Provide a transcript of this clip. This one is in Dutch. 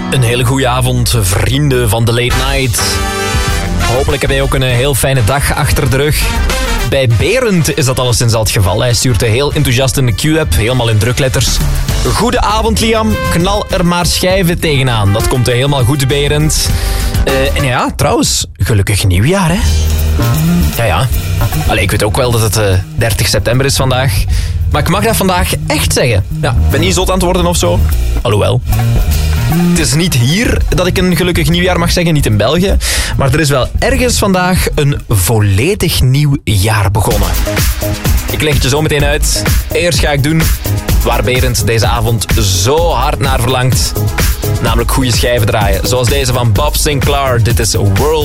Een hele goede avond, vrienden van de Late Night. Hopelijk heb jij ook een heel fijne dag achter de rug. Bij Berend is dat alleszins al het geval. Hij stuurt heel enthousiast in de Q-app, helemaal in drukletters. Goede avond, Liam. Knal er maar schijven tegenaan. Dat komt helemaal goed, Berend. En ja, trouwens, gelukkig nieuwjaar, hè? Ja. Allee, ik weet ook wel dat het 30 september is vandaag. Maar ik mag dat vandaag echt zeggen. Ja, ik ben niet zot aan het worden of zo. Alhoewel. Het is niet hier dat ik een gelukkig nieuwjaar mag zeggen, niet in België. Maar er is wel ergens vandaag een volledig nieuw jaar begonnen. Ik leg het je zo meteen uit. Eerst ga ik doen waar Berend deze avond zo hard naar verlangt. Namelijk goede schijven draaien. Zoals deze van Bob Sinclair. Dit is World